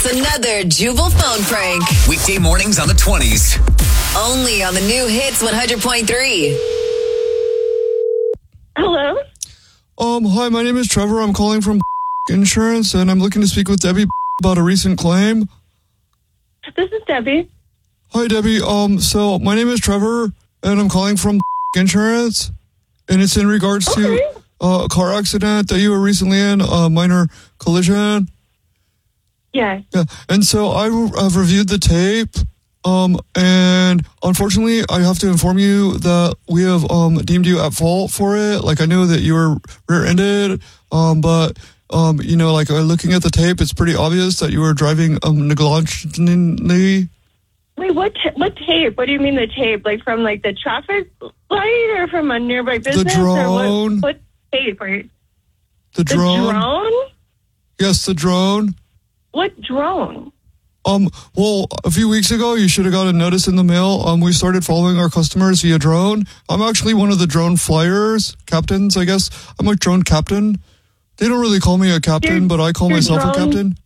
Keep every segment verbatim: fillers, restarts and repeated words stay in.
It's another Jubal phone prank. Weekday mornings on the twenties. Only on the new Hits one hundred point three. Hello? Um, hi, my name is Trevor. I'm calling from Insurance, and I'm looking to speak with Debbie about a recent claim. This is Debbie. Hi, Debbie. Um, so my name is Trevor, and I'm calling from Insurance, and it's in regards Okay. to uh, a car accident that you were recently in, a minor collision. Yeah. Yeah, and so I have reviewed the tape, um, and unfortunately, I have to inform you that we have um, deemed you at fault for it. Like, I know that you were rear-ended, um, but, um, you know, like, uh, looking at the tape, it's pretty obvious that you were driving um, negligently. Wait, what ta- what tape? What do you mean the tape? Like from like the traffic light or from a nearby business? drone. Or what, what tape? Are you, The the drone. drone? Yes, the drone. What drone? Um, well, a few weeks ago, you should have got a notice in the mail. Um, we started following our customers via drone. I'm actually one of the drone flyers, captains, I guess. I'm a drone captain. They don't really call me a captain, You're- but I call you're myself drone- a captain.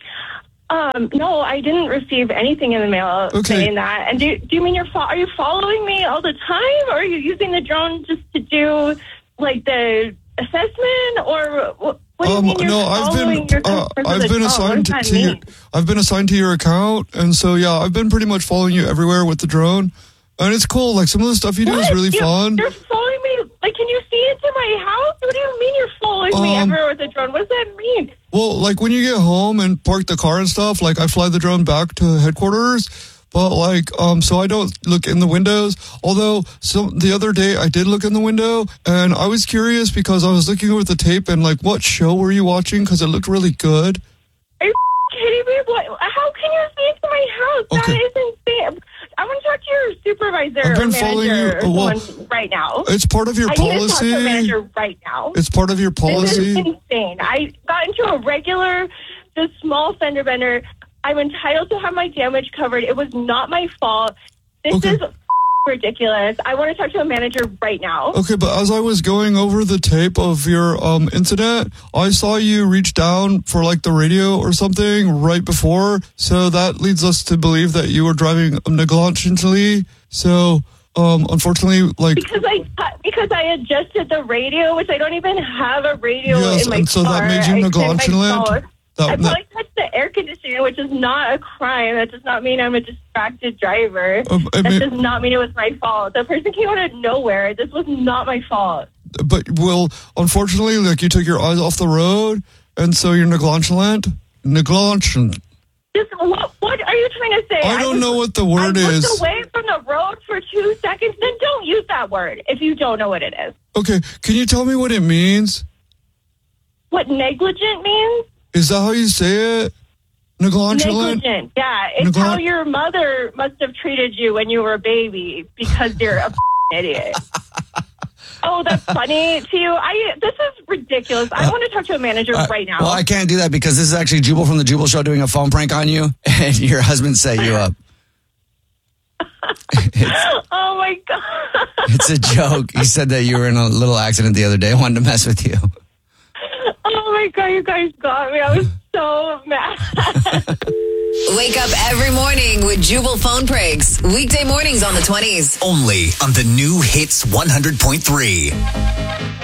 Um, no, I didn't receive anything in the mail Okay. saying that. And do, do you mean you're fo- are you following me all the time, or are you using the drone just to do like the assessment, or what? What do you Um, mean you're no, I've following been your uh, customers I've with a been drone? assigned What to, does that to your mean? I've been assigned to your account, and so yeah, I've been pretty much following you everywhere with the drone, and it's cool. Like, some of the stuff you do is What? really you, fun. You're following me? Like, can you see into my house? What do you mean you're following me Um, everywhere with a drone? What does that mean? Well, like, when you get home and park the car and stuff, like, I fly the drone back to headquarters, but like, um, so I don't look in the windows. Although, so the other day I did look in the window, and I was curious because I was looking over the tape and like, what show were you watching? Because it looked really good. Are you kidding me? What? How can you see into my house? Okay. That is insane. I want to talk to your supervisor I've been or following manager you, or uh, well, someone right now. It's part of your I need to talk policy. to a manager right now. It's part of your This policy. is insane. I got into a regular, just small fender bender. I'm entitled to have my damage covered. It was not my fault. This Okay. is ridiculous. I want to talk to a manager right now. Okay, but as I was going over the tape of your um incident, I saw you reach down for like the radio or something right before. So that leads us to believe that you were driving negligently. So, um, unfortunately, like, Because I because I adjusted the radio, which I don't even have a radio yes, in my and so car. that made you I turned my negligent. phone. That, I that, probably touched the air conditioning, which is not a crime. That does not mean I'm a distracted driver. Um, I that mean- does not mean it was my fault. The person came out of nowhere. This was not my fault. but well, unfortunately, like, you took your eyes off the road, and so you're negligent. Negligent. Just what, what are you trying to say? I don't was- know what the word I is. looked away from the road for two seconds. Then don't use that word if you don't know what it is. Okay, can you tell me what it means? What negligent means? Is that how you say it? Negligent? Negligent. Yeah, it's Negli- how your mother must have treated you when you were a baby because you're a idiot. Oh, that's funny to you. I. This is ridiculous. I want to talk to a manager Uh, right now. Well, I can't do that because this is actually Jubal from the Jubal Show doing a phone prank on you, and your husband set you up. it's, oh my god. it's a joke. He said that you were in a little accident the other day. I wanted to mess with you. Oh my god, you guys got me. I was so mad. Wake up every morning with Jubal phone pranks. Weekday mornings on the twenties. Only on the new Hits one hundred point three.